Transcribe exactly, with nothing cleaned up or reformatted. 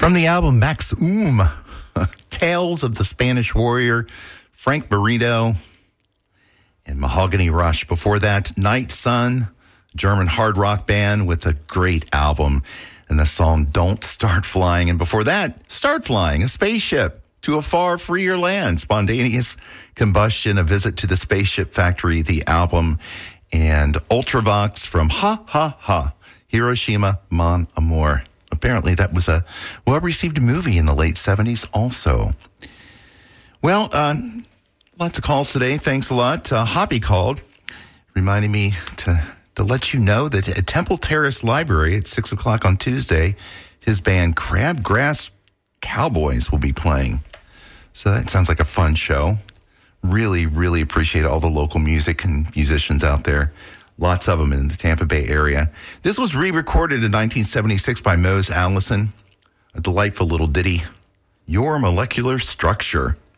From the album Max Um, Tales of the Spanish Warrior, Frank Burrito, and Mahogany Rush. Before that, Night Sun, German hard rock band with a great album, and the song Don't Start Flying. And before that, Start Flying, a spaceship to a far freer land, Spontaneous Combustion, a visit to the Spaceship Factory, the album, and Ultravox from Ha Ha Ha, Hiroshima Mon Amour. Apparently that was a well-received movie in the late seventies also. Well, uh, lots of calls today. Thanks a lot. Uh, Hoppy called, reminding me to, to let you know that at Temple Terrace Library at six o'clock on Tuesday, his band Crabgrass Cowboys will be playing. So that sounds like a fun show. Really, really appreciate all the local music and musicians out there. Lots of them in the Tampa Bay area. This was re-recorded in nineteen seventy-six by Mose Allison. A delightful little ditty, Your Molecular Structure.